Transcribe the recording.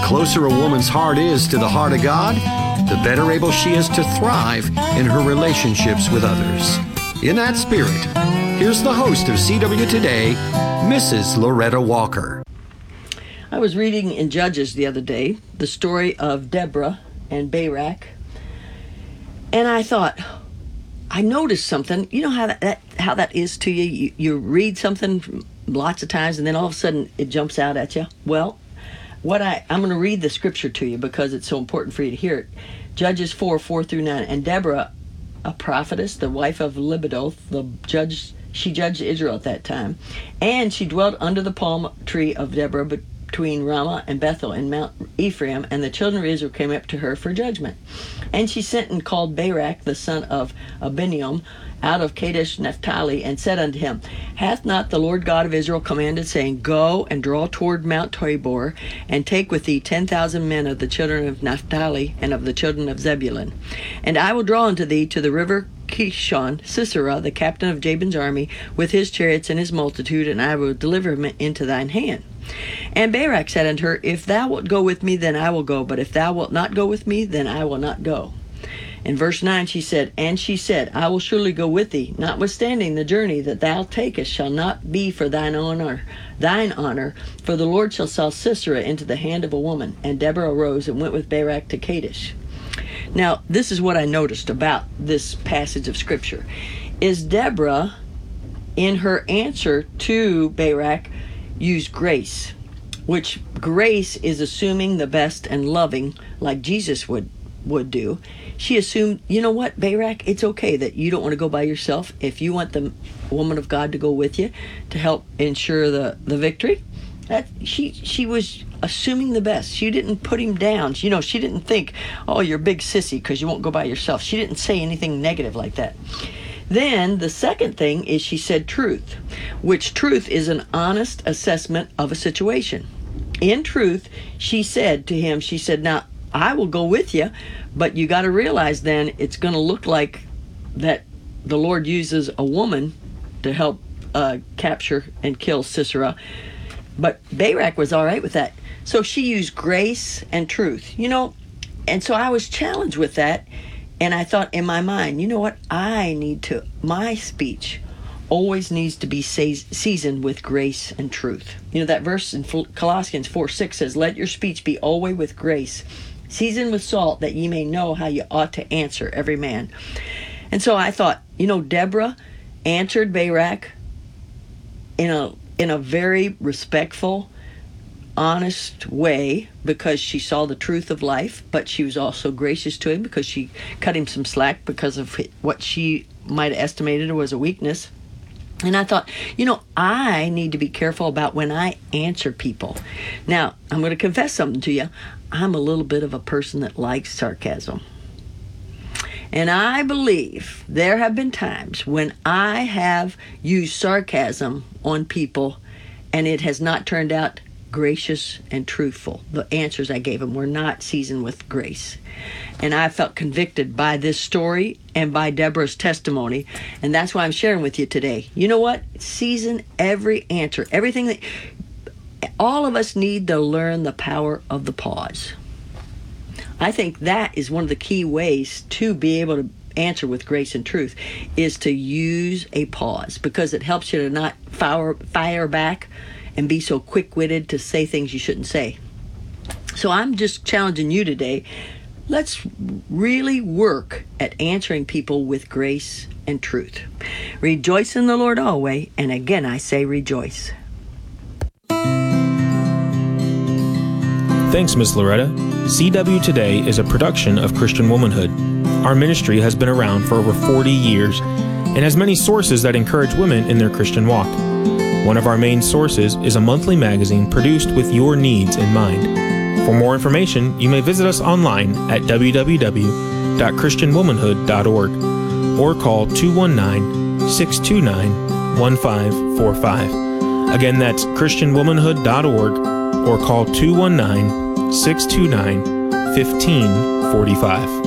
closer a woman's heart is to the heart of God, the better able she is to thrive in her relationships with others. In that spirit, here's the host of CW Today, Mrs. Loretta Walker. I was reading in Judges the other day the story of Deborah and Barak, and I thought, I noticed something. You know how that is to you? You read something lots of times, and then all of a sudden it jumps out at you. Well, I'm going to read the scripture to you because it's so important for you to hear it. Judges 4:4-9. And Deborah, a prophetess, the wife of Libidoth, she judged Israel at that time, and she dwelt under the palm tree of Deborah between Ramah and Bethel in Mount Ephraim, and the children of Israel came up to her for judgment. And she sent and called Barak, the son of Abinoam, out of Kadesh Naphtali, and said unto him, Hath not the Lord God of Israel commanded, saying, Go and draw toward Mount Tabor, and take with thee 10,000 men of the children of Naphtali and of the children of Zebulun? And I will draw unto thee to the river Kishon Sisera, the captain of Jabin's army, with his chariots and his multitude, and I will deliver him into thine hand. And Barak said unto her, If thou wilt go with me, then I will go, but if thou wilt not go with me, then I will not go. In verse 9 she said, I will surely go with thee, notwithstanding the journey that thou takest shall not be for thine honor, for the Lord shall sell Sisera into the hand of a woman. And Deborah arose and went with Barak to Kadesh. Now, this is what I noticed about this passage of Scripture, is Deborah, in her answer to Barak, used grace, which grace is assuming the best and loving like Jesus would do. She assumed, you know what, Barak, it's okay that you don't want to go by yourself. If you want the woman of God to go with you to help ensure the victory, that she was assuming the best. She didn't put him down. She didn't think, oh, you're a big sissy because you won't go by yourself. She didn't say anything negative like that. Then the second thing is she said truth, which truth is an honest assessment of a situation. In truth, she said to him, now, I will go with you, but you got to realize then it's going to look like that the Lord uses a woman to help capture and kill Sisera. But Barak was all right with that. So she used grace and truth, and so I was challenged with that. And I thought in my mind, you know what? My speech always needs to be seasoned with grace and truth. That verse in Colossians 4:6 says, Let your speech be always with grace, seasoned with salt, that ye may know how you ought to answer every man. And so I thought, Deborah answered Barak in a very respectful, honest way, because she saw the truth of life, but she was also gracious to him because she cut him some slack because of what she might have estimated was a weakness. And I thought, I need to be careful about when I answer people. Now, I'm going to confess something to you. I'm a little bit of a person that likes sarcasm. And I believe there have been times when I have used sarcasm on people and it has not turned out gracious and truthful. The answers I gave them were not seasoned with grace. And I felt convicted by this story and by Deborah's testimony. And that's why I'm sharing with you today. You know what? Season every answer. Everything that all of us need to learn the power of the pause. I think that is one of the key ways to be able to answer with grace and truth, is to use a pause, because it helps you to not fire back and be so quick-witted to say things you shouldn't say. So I'm just challenging you today. Let's really work at answering people with grace and truth. Rejoice in the Lord always, and again I say rejoice. Thanks, Ms. Loretta. CW Today is a production of Christian Womanhood. Our ministry has been around for over 40 years and has many sources that encourage women in their Christian walk. One of our main sources is a monthly magazine produced with your needs in mind. For more information, you may visit us online at www.christianwomanhood.org or call 219-629-1545. Again, that's christianwomanhood.org or call 219-629-1545.